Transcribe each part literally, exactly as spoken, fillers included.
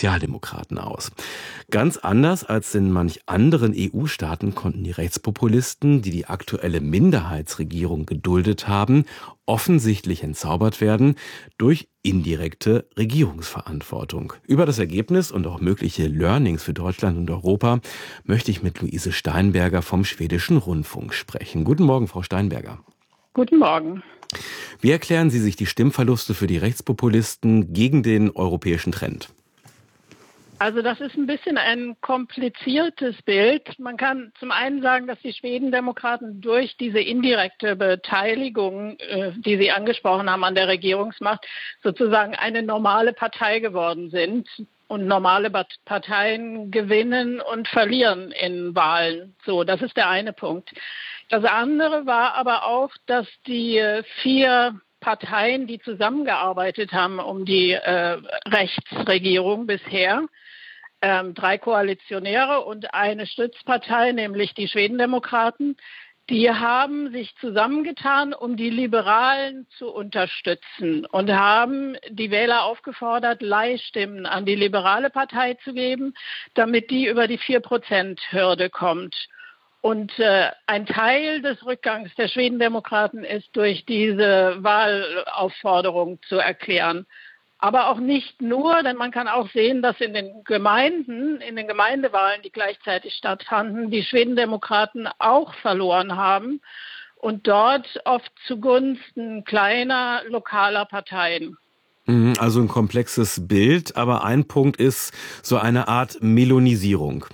Sozialdemokraten aus. Ganz anders als in manch anderen E U-Staaten konnten die Rechtspopulisten, die die aktuelle Minderheitsregierung geduldet haben, offensichtlich entzaubert werden durch indirekte Regierungsverantwortung. Über das Ergebnis und auch mögliche Learnings für Deutschland und Europa möchte ich mit Luise Steinberger vom Schwedischen Rundfunk sprechen. Guten Morgen, Frau Steinberger. Guten Morgen. Wie erklären Sie sich die Stimmverluste für die Rechtspopulisten gegen den europäischen Trend? Also das ist ein bisschen ein kompliziertes Bild. Man kann zum einen sagen, dass die Schwedendemokraten durch diese indirekte Beteiligung, die Sie angesprochen haben, an der Regierungsmacht, sozusagen eine normale Partei geworden sind. Und normale Parteien gewinnen und verlieren in Wahlen. So, das ist der eine Punkt. Das andere war aber auch, dass die vier Parteien, die zusammengearbeitet haben um die äh, Rechtsregierung bisher, ähm, drei Koalitionäre und eine Stützpartei, nämlich die Schwedendemokraten, die haben sich zusammengetan, um die Liberalen zu unterstützen und haben die Wähler aufgefordert, Leihstimmen an die liberale Partei zu geben, damit die über die vier Prozent Hürde kommt. Und äh, ein Teil des Rückgangs der Schwedendemokraten ist durch diese Wahlaufforderung zu erklären. Aber auch nicht nur, denn man kann auch sehen, dass in den Gemeinden, in den Gemeindewahlen, die gleichzeitig stattfanden, die Schwedendemokraten auch verloren haben und dort oft zugunsten kleiner, lokaler Parteien. Also ein komplexes Bild, aber ein Punkt ist so eine Art Melonisierung.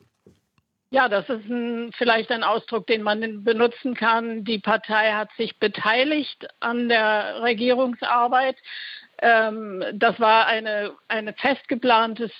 Ja, das ist ein, vielleicht ein Ausdruck, den man benutzen kann. Die Partei hat sich beteiligt an der Regierungsarbeit. Ähm, das war eine, eine fest geplantes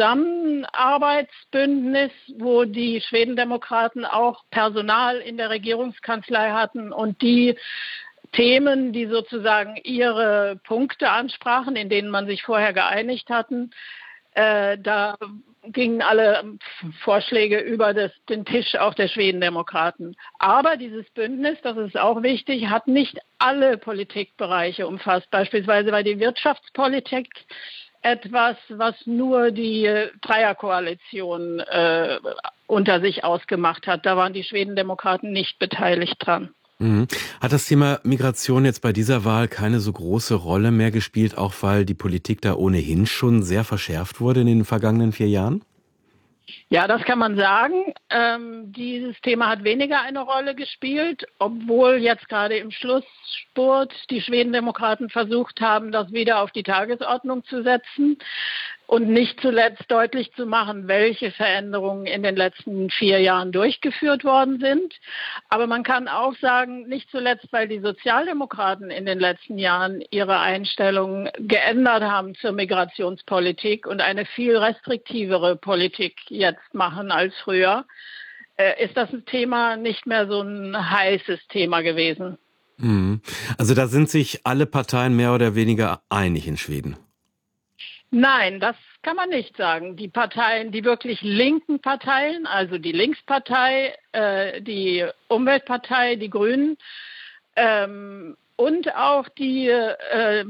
Zusammenarbeitsbündnis, wo die Schwedendemokraten auch Personal in der Regierungskanzlei hatten und die Themen, die sozusagen ihre Punkte ansprachen, in denen man sich vorher geeinigt hatten, äh, da gingen alle Vorschläge über das, den Tisch auch der Schwedendemokraten. Aber dieses Bündnis, das ist auch wichtig, hat nicht alle Politikbereiche umfasst. Beispielsweise war die Wirtschaftspolitik etwas, was nur die Dreierkoalition äh, unter sich ausgemacht hat. Da waren die Schwedendemokraten nicht beteiligt dran. Mhm. Hat das Thema Migration jetzt bei dieser Wahl keine so große Rolle mehr gespielt, auch weil die Politik da ohnehin schon sehr verschärft wurde in den vergangenen vier Jahren? Ja, das kann man sagen. Ähm, dieses Thema hat weniger eine Rolle gespielt, obwohl jetzt gerade im Schlussspurt die Schwedendemokraten versucht haben, das wieder auf die Tagesordnung zu setzen und nicht zuletzt deutlich zu machen, welche Veränderungen in den letzten vier Jahren durchgeführt worden sind. Aber man kann auch sagen, nicht zuletzt, weil die Sozialdemokraten in den letzten Jahren ihre Einstellung geändert haben zur Migrationspolitik und eine viel restriktivere Politik jetzt machen als früher, ist das Thema nicht mehr so ein heißes Thema gewesen. Also da sind sich alle Parteien mehr oder weniger einig in Schweden. Nein, das kann man nicht sagen. Die Parteien, die wirklich linken Parteien, also die Linkspartei, äh, die Umweltpartei, die Grünen ähm, und auch die äh,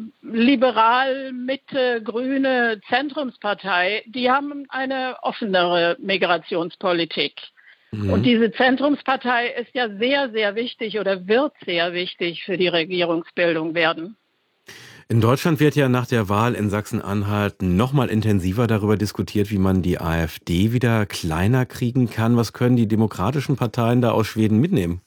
liberal-Mitte-grüne Zentrumspartei, die haben eine offenere Migrationspolitik. Mhm. Und diese Zentrumspartei ist ja sehr, sehr wichtig oder wird sehr wichtig für die Regierungsbildung werden. In Deutschland wird ja nach der Wahl in Sachsen-Anhalt noch mal intensiver darüber diskutiert, wie man die AfD wieder kleiner kriegen kann. Was können die demokratischen Parteien da aus Schweden mitnehmen?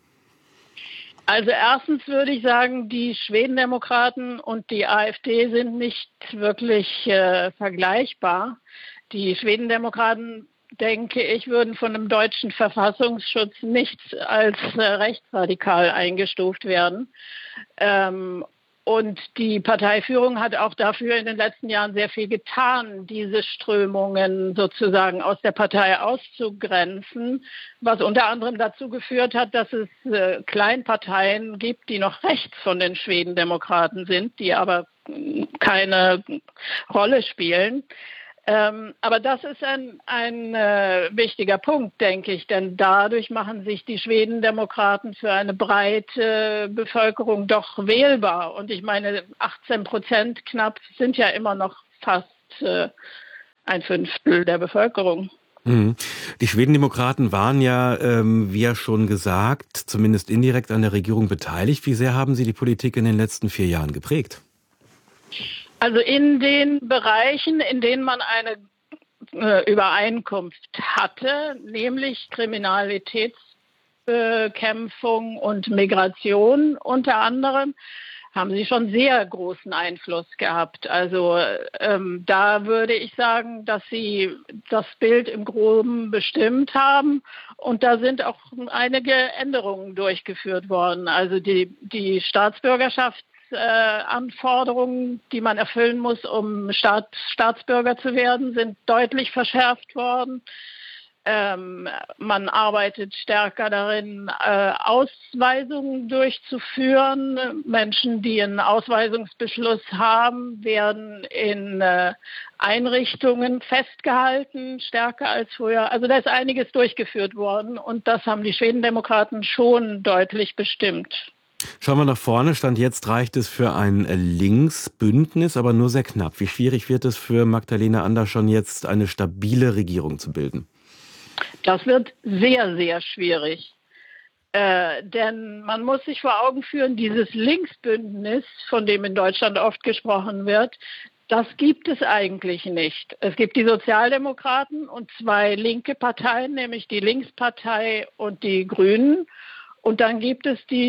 Also erstens würde ich sagen, die Schwedendemokraten und die AfD sind nicht wirklich äh, vergleichbar. Die Schwedendemokraten, denke ich, würden von einem deutschen Verfassungsschutz nicht als äh, rechtsradikal eingestuft werden. Ähm, Und die Parteiführung hat auch dafür in den letzten Jahren sehr viel getan, diese Strömungen sozusagen aus der Partei auszugrenzen, was unter anderem dazu geführt hat, dass es äh, Kleinparteien gibt, die noch rechts von den Schwedendemokraten sind, die aber keine Rolle spielen. Ähm, aber das ist ein, ein äh, wichtiger Punkt, denke ich, denn dadurch machen sich die Schwedendemokraten für eine breite Bevölkerung doch wählbar. Und ich meine, achtzehn Prozent knapp sind ja immer noch fast äh, ein Fünftel der Bevölkerung. Die Schwedendemokraten waren ja, ähm, wie ja schon gesagt, zumindest indirekt an der Regierung beteiligt. Wie sehr haben Sie die Politik in den letzten vier Jahren geprägt? Also in den Bereichen, in denen man eine äh, Übereinkunft hatte, nämlich Kriminalitätsbekämpfung und Migration unter anderem, haben sie schon sehr großen Einfluss gehabt. Also ähm, da würde ich sagen, dass sie das Bild im Groben bestimmt haben. Und da sind auch einige Änderungen durchgeführt worden. Also die, die Staatsbürgerschaftsanforderungen, äh, die man erfüllen muss, um Staat, Staatsbürger zu werden, sind deutlich verschärft worden. Ähm, man arbeitet stärker darin, äh, Ausweisungen durchzuführen. Menschen, die einen Ausweisungsbeschluss haben, werden in äh, Einrichtungen festgehalten, stärker als früher. Also da ist einiges durchgeführt worden und das haben die Schwedendemokraten schon deutlich bestimmt. Schauen wir nach vorne. Stand jetzt reicht es für ein Linksbündnis, aber nur sehr knapp. Wie schwierig wird es für Magdalena Andersson jetzt, eine stabile Regierung zu bilden? Das wird sehr, sehr schwierig. Äh, denn man muss sich vor Augen führen, dieses Linksbündnis, von dem in Deutschland oft gesprochen wird, das gibt es eigentlich nicht. Es gibt die Sozialdemokraten und zwei linke Parteien, nämlich die Linkspartei und die Grünen. Und dann gibt es die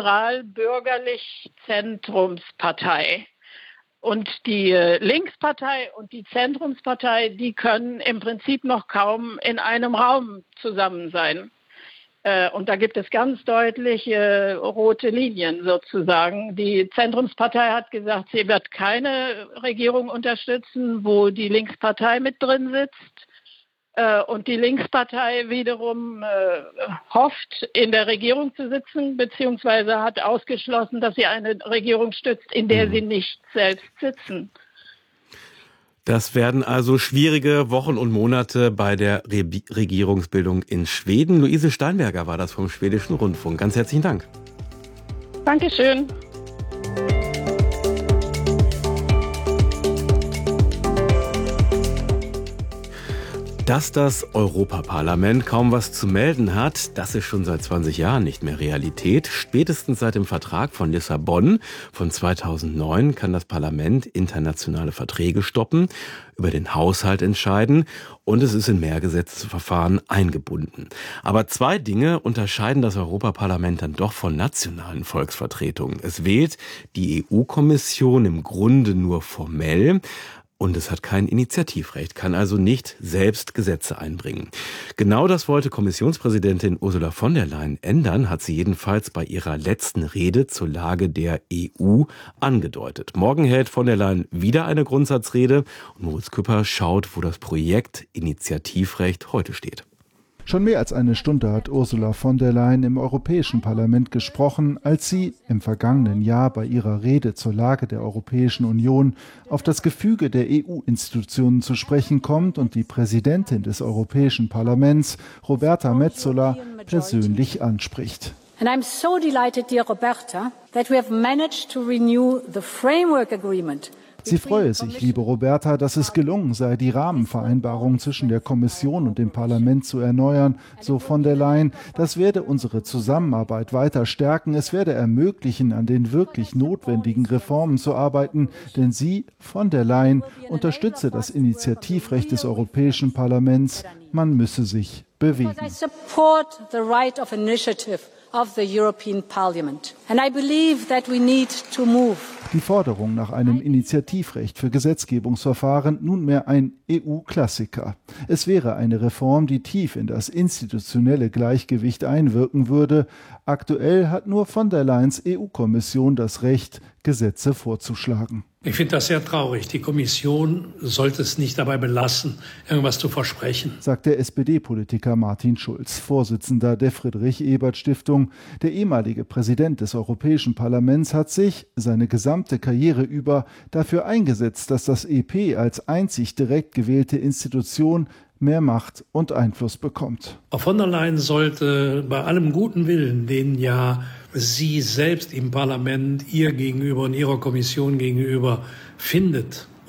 liberal-bürgerlich-Zentrumspartei. Und die Linkspartei und die Zentrumspartei, die können im Prinzip noch kaum in einem Raum zusammen sein. Und da gibt es ganz deutliche rote Linien sozusagen. Die Zentrumspartei hat gesagt, sie wird keine Regierung unterstützen, wo die Linkspartei mit drin sitzt. Und die Linkspartei wiederum äh, hofft, in der Regierung zu sitzen, beziehungsweise hat ausgeschlossen, dass sie eine Regierung stützt, in der sie nicht selbst sitzen. Das werden also schwierige Wochen und Monate bei der Re- Regierungsbildung in Schweden. Luise Steinberger war das vom Schwedischen Rundfunk. Ganz herzlichen Dank. Dankeschön. Dass das Europaparlament kaum was zu melden hat, das ist schon seit zwanzig Jahren nicht mehr Realität. Spätestens seit dem Vertrag von Lissabon von zweitausendneun kann das Parlament internationale Verträge stoppen, über den Haushalt entscheiden und es ist in mehr Gesetzesverfahren eingebunden. Aber zwei Dinge unterscheiden das Europaparlament dann doch von nationalen Volksvertretungen. Es wählt die E U-Kommission im Grunde nur formell. Und es hat kein Initiativrecht, kann also nicht selbst Gesetze einbringen. Genau das wollte Kommissionspräsidentin Ursula von der Leyen ändern, hat sie jedenfalls bei ihrer letzten Rede zur Lage der E U angedeutet. Morgen hält von der Leyen wieder eine Grundsatzrede und Moritz Küpper schaut, wo das Projekt Initiativrecht heute steht. Schon mehr als eine Stunde hat Ursula von der Leyen im Europäischen Parlament gesprochen, als sie im vergangenen Jahr bei ihrer Rede zur Lage der Europäischen Union auf das Gefüge der E U-Institutionen zu sprechen kommt und die Präsidentin des Europäischen Parlaments, Roberta Metsola, persönlich anspricht. And I'm so delighted, dear Roberta, that we have managed to renew the framework agreement. Sie freue sich, liebe Roberta, dass es gelungen sei, die Rahmenvereinbarung zwischen der Kommission und dem Parlament zu erneuern, so von der Leyen. Das werde unsere Zusammenarbeit weiter stärken. Es werde ermöglichen, an den wirklich notwendigen Reformen zu arbeiten, denn sie, von der Leyen, unterstütze das Initiativrecht des Europäischen Parlaments. Man müsse sich bewegen. Of the European Parliament. And I believe that we need to move. Die Forderung nach einem Initiativrecht für Gesetzgebungsverfahren nunmehr ein E U-Klassiker. Es wäre eine Reform, die tief in das institutionelle Gleichgewicht einwirken würde. Aktuell hat nur von der Leyens E U-Kommission das Recht, Gesetze vorzuschlagen. Ich finde das sehr traurig. Die Kommission sollte es nicht dabei belassen, irgendwas zu versprechen, sagt der S P D-Politiker Martin Schulz, Vorsitzender der Friedrich-Ebert-Stiftung. Der ehemalige Präsident des Europäischen Parlaments hat sich seine gesamte Karriere über dafür eingesetzt, dass das E P als einzig direkt gewählte Institution mehr Macht und Einfluss bekommt. Frau von der Leyen sollte bei allem guten Willen, den ja sie selbst im Parlament ihr gegenüber und ihrer Kommission gegenüber findet,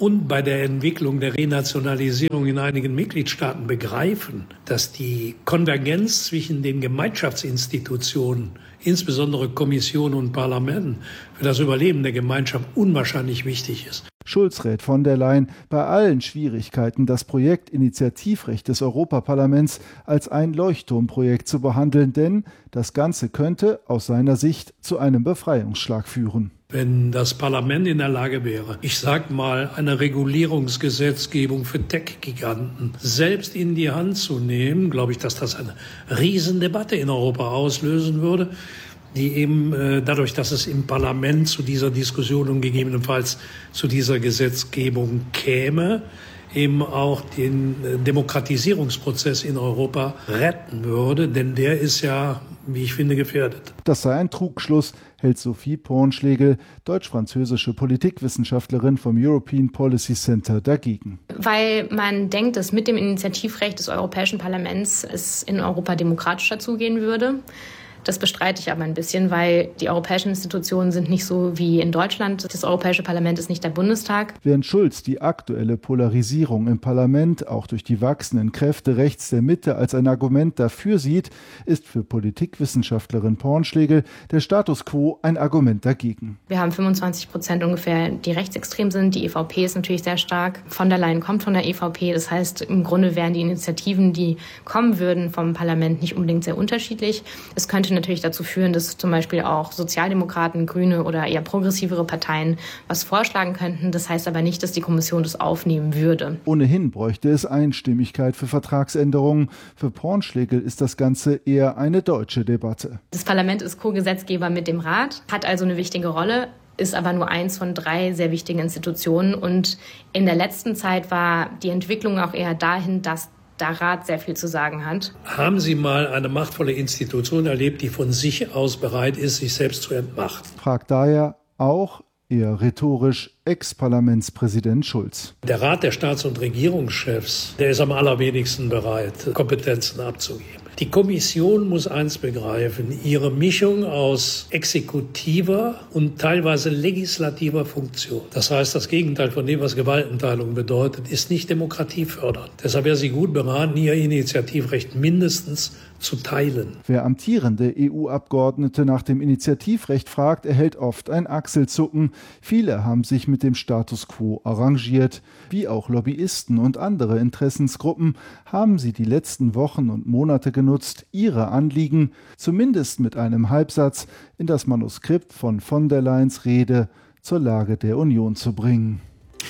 und bei der Entwicklung der Renationalisierung in einigen Mitgliedstaaten begreifen, dass die Konvergenz zwischen den Gemeinschaftsinstitutionen, insbesondere Kommission und Parlament, für das Überleben der Gemeinschaft unwahrscheinlich wichtig ist. Schulz rät von der Leyen, bei allen Schwierigkeiten das Projekt Initiativrecht des Europaparlaments als ein Leuchtturmprojekt zu behandeln, denn das Ganze könnte aus seiner Sicht zu einem Befreiungsschlag führen. Wenn das Parlament in der Lage wäre, ich sag mal, eine Regulierungsgesetzgebung für Tech-Giganten selbst in die Hand zu nehmen, glaube ich, dass das eine Riesendebatte in Europa auslösen würde, die eben äh, dadurch, dass es im Parlament zu dieser Diskussion und gegebenenfalls zu dieser Gesetzgebung käme, eben auch den äh, Demokratisierungsprozess in Europa retten würde, denn der ist ja, wie ich finde, gefährdet. Das sei ein Trugschluss, hält Sophie Pornschlegel, deutsch-französische Politikwissenschaftlerin vom European Policy Center, dagegen. Weil man denkt, dass mit dem Initiativrecht des Europäischen Parlaments es in Europa demokratischer zugehen würde. Das bestreite ich aber ein bisschen, weil die europäischen Institutionen sind nicht so wie in Deutschland. Das Europäische Parlament ist nicht der Bundestag. Während Schulz die aktuelle Polarisierung im Parlament auch durch die wachsenden Kräfte rechts der Mitte als ein Argument dafür sieht, ist für Politikwissenschaftlerin Pornschlegel der Status quo ein Argument dagegen. Wir haben fünfundzwanzig Prozent ungefähr, die rechtsextrem sind. Die E V P ist natürlich sehr stark. Von der Leyen kommt von der E V P. Das heißt, im Grunde wären die Initiativen, die kommen würden vom Parlament, nicht unbedingt sehr unterschiedlich. Es könnte natürlich dazu führen, dass zum Beispiel auch Sozialdemokraten, Grüne oder eher progressivere Parteien was vorschlagen könnten. Das heißt aber nicht, dass die Kommission das aufnehmen würde. Ohnehin bräuchte es Einstimmigkeit für Vertragsänderungen. Für Pornschlegel ist das Ganze eher eine deutsche Debatte. Das Parlament ist Co-Gesetzgeber mit dem Rat, hat also eine wichtige Rolle, ist aber nur eins von drei sehr wichtigen Institutionen. Und in der letzten Zeit war die Entwicklung auch eher dahin, dass der Rat sehr viel zu sagen hat. Haben Sie mal eine machtvolle Institution erlebt, die von sich aus bereit ist, sich selbst zu entmachten? Fragt daher auch, eher rhetorisch, Ex-Parlamentspräsident Schulz. Der Rat der Staats- und Regierungschefs, der ist am allerwenigsten bereit, Kompetenzen abzugeben. Die Kommission muss eins begreifen, ihre Mischung aus exekutiver und teilweise legislativer Funktion. Das heißt, das Gegenteil von dem, was Gewaltenteilung bedeutet, ist nicht demokratiefördernd. Deshalb wäre sie gut beraten, ihr Initiativrecht mindestens zu teilen. Wer amtierende E U-Abgeordnete nach dem Initiativrecht fragt, erhält oft ein Achselzucken. Viele haben sich mit dem Status quo arrangiert. Wie auch Lobbyisten und andere Interessensgruppen haben sie die letzten Wochen und Monate genutzt, ihre Anliegen, zumindest mit einem Halbsatz, in das Manuskript von von der Leyens Rede zur Lage der Union zu bringen.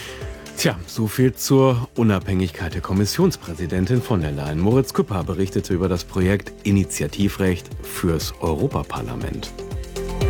Tja, so viel zur Unabhängigkeit der Kommissionspräsidentin von der Leyen. Moritz Küpper berichtete über das Projekt Initiativrecht fürs Europaparlament.